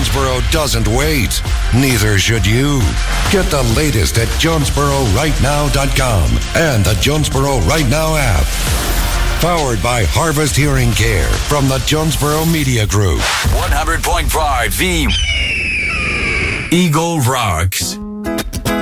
Jonesboro doesn't wait. Neither should you. Get the latest at JonesboroRightNow.com and the Jonesboro Right Now app. Powered by Harvest Hearing Care from the Jonesboro Media Group. 100.5 The Eagle Rocks.